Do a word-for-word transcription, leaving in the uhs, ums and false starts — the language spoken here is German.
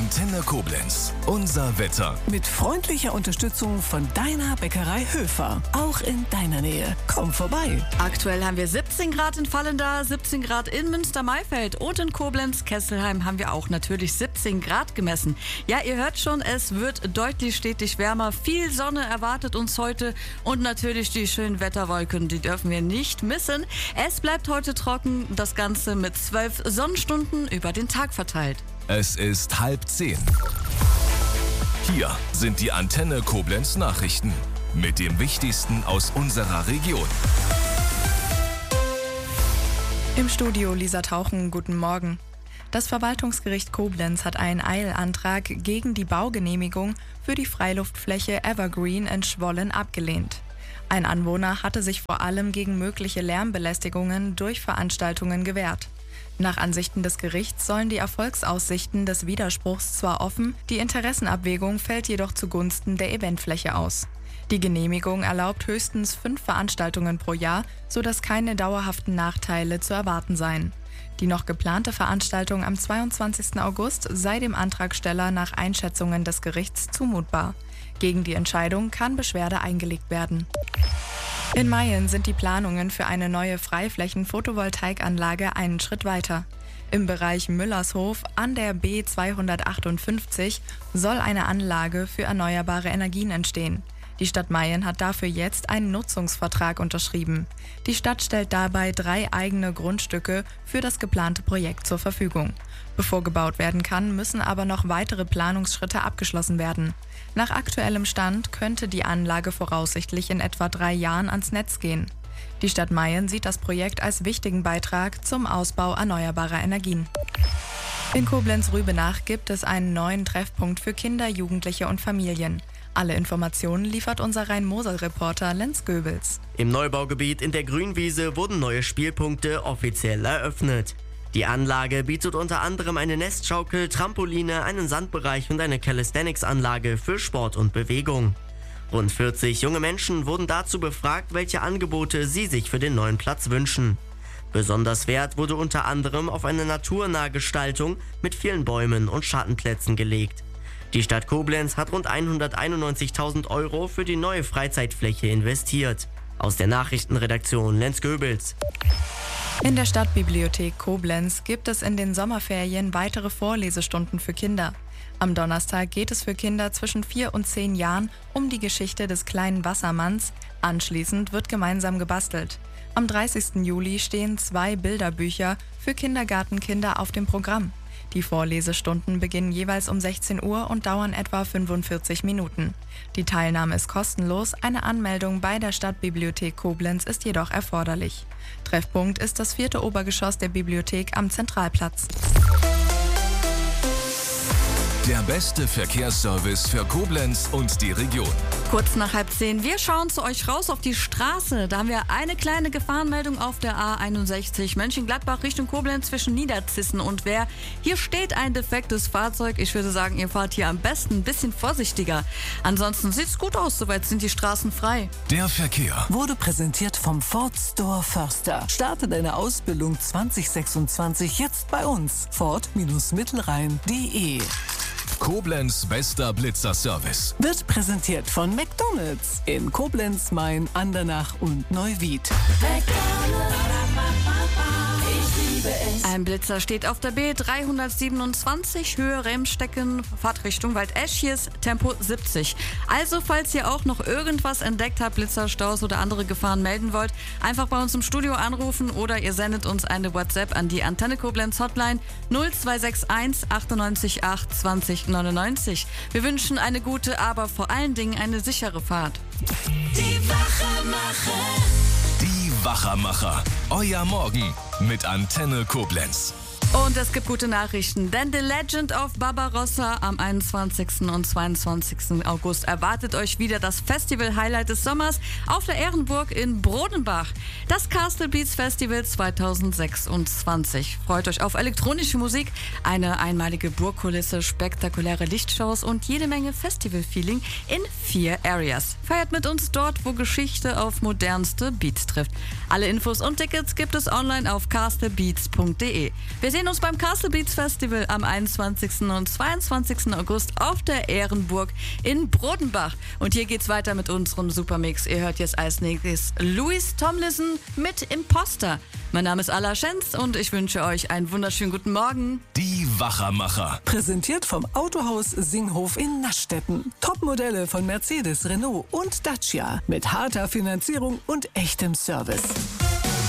Antenne Koblenz. Unser Wetter. Mit freundlicher Unterstützung von deiner Bäckerei Höfer. Auch in deiner Nähe. Komm vorbei. Aktuell haben wir siebzehn Grad in Vallendar, siebzehn Grad in Münster-Maifeld und in Koblenz-Kesselheim haben wir auch natürlich siebzehn Grad gemessen. Ja, ihr hört schon, es wird deutlich stetig wärmer. Viel Sonne erwartet uns heute und natürlich die schönen Wetterwolken, die dürfen wir nicht missen. Es bleibt heute trocken, das Ganze mit zwölf Sonnenstunden über den Tag verteilt. Es ist halb zehn. Hier sind die Antenne Koblenz Nachrichten mit dem Wichtigsten aus unserer Region. Im Studio Lisa Tauchen, guten Morgen. Das Verwaltungsgericht Koblenz hat einen Eilantrag gegen die Baugenehmigung für die Freiluftfläche Evergreen in Schwollen abgelehnt. Ein Anwohner hatte sich vor allem gegen mögliche Lärmbelästigungen durch Veranstaltungen gewehrt. Nach Ansichten des Gerichts sollen die Erfolgsaussichten des Widerspruchs zwar offen, die Interessenabwägung fällt jedoch zugunsten der Eventfläche aus. Die Genehmigung erlaubt höchstens fünf Veranstaltungen pro Jahr, sodass keine dauerhaften Nachteile zu erwarten seien. Die noch geplante Veranstaltung am zweiundzwanzigsten August sei dem Antragsteller nach Einschätzungen des Gerichts zumutbar. Gegen die Entscheidung kann Beschwerde eingelegt werden. In Mayen sind die Planungen für eine neue Freiflächen-Photovoltaikanlage einen Schritt weiter. Im Bereich Müllershof an der B zweihundertachtundfünfzig soll eine Anlage für erneuerbare Energien entstehen. Die Stadt Mayen hat dafür jetzt einen Nutzungsvertrag unterschrieben. Die Stadt stellt dabei drei eigene Grundstücke für das geplante Projekt zur Verfügung. Bevor gebaut werden kann, müssen aber noch weitere Planungsschritte abgeschlossen werden. Nach aktuellem Stand könnte die Anlage voraussichtlich in etwa drei Jahren ans Netz gehen. Die Stadt Mayen sieht das Projekt als wichtigen Beitrag zum Ausbau erneuerbarer Energien. In Koblenz-Rübenach gibt es einen neuen Treffpunkt für Kinder, Jugendliche und Familien. Alle Informationen liefert unser Rhein-Mosel-Reporter Lenz Goebels. Im Neubaugebiet in der Grünwiese wurden neue Spielpunkte offiziell eröffnet. Die Anlage bietet unter anderem eine Nestschaukel, Trampoline, einen Sandbereich und eine Calisthenics-Anlage für Sport und Bewegung. Rund vierzig junge Menschen wurden dazu befragt, welche Angebote sie sich für den neuen Platz wünschen. Besonders Wert wurde unter anderem auf eine naturnahe Gestaltung mit vielen Bäumen und Schattenplätzen gelegt. Die Stadt Koblenz hat rund hunderteinundneunzigtausend Euro für die neue Freizeitfläche investiert. Aus der Nachrichtenredaktion Lenz Goebels. In der Stadtbibliothek Koblenz gibt es in den Sommerferien weitere Vorlesestunden für Kinder. Am Donnerstag geht es für Kinder zwischen vier und zehn Jahren um die Geschichte des kleinen Wassermanns. Anschließend wird gemeinsam gebastelt. Am dreißigsten Juli stehen zwei Bilderbücher für Kindergartenkinder auf dem Programm. Die Vorlesestunden beginnen jeweils um sechzehn Uhr und dauern etwa fünfundvierzig Minuten. Die Teilnahme ist kostenlos, eine Anmeldung bei der Stadtbibliothek Koblenz ist jedoch erforderlich. Treffpunkt ist das vierte Obergeschoss der Bibliothek am Zentralplatz. Der beste Verkehrsservice für Koblenz und die Region. Kurz nach halb zehn, wir schauen zu euch raus auf die Straße. Da haben wir eine kleine Gefahrenmeldung auf der A einundsechzig Mönchengladbach Richtung Koblenz zwischen Niederzissen und Wehr. Hier steht ein defektes Fahrzeug. Ich würde sagen, ihr fahrt hier am besten ein bisschen vorsichtiger. Ansonsten sieht's gut aus, soweit sind die Straßen frei. Der Verkehr Wurde präsentiert vom Ford Store Förster. Starte deine Ausbildung zwanzig sechsundzwanzig jetzt bei uns. Ford Mittelrhein punkt de. Koblenz bester Blitzer-Service. Wird präsentiert von McDonald's in Koblenz, Main, Andernach und Neuwied. Ein Blitzer steht auf der B dreihundertsiebenundzwanzig, Höhe Remstecken, Fahrtrichtung Waldesch, hier ist Tempo siebzig. Also, falls ihr auch noch irgendwas entdeckt habt, Blitzerstaus oder andere Gefahren melden wollt, einfach bei uns im Studio anrufen oder ihr sendet uns eine WhatsApp an die Antenne Koblenz Hotline null zwei sechs eins achtundneunzig acht zwanzig neunundneunzig. Wir wünschen eine gute, aber vor allen Dingen eine sichere Fahrt. Die Wachermacher. Die Wachermacher. Euer Morgen mit Antenne Koblenz. Und es gibt gute Nachrichten, denn The Legend of Barbarossa am einundzwanzigsten und zweiundzwanzigsten August erwartet euch wieder das Festival-Highlight des Sommers auf der Ehrenburg in Brodenbach. Das Castle Beats Festival zweitausendsechsundzwanzig. Freut euch auf elektronische Musik, eine einmalige Burgkulisse, spektakuläre Lichtshows und jede Menge Festival-Feeling in vier Areas. Feiert mit uns dort, wo Geschichte auf modernste Beats trifft. Alle Infos und Tickets gibt es online auf castlebeats punkt de. Wir sehen sehen uns beim Castle Beats Festival am einundzwanzigsten und zweiundzwanzigsten August auf der Ehrenburg in Brodenbach. Und hier geht's weiter mit unserem Supermix. Ihr hört jetzt als nächstes Louis Tomlinson mit Imposter. Mein Name ist Ala Schenz und ich wünsche euch einen wunderschönen guten Morgen. Die Wachermacher. Präsentiert vom Autohaus Singhof in Naschstetten. Topmodelle von Mercedes, Renault und Dacia mit harter Finanzierung und echtem Service.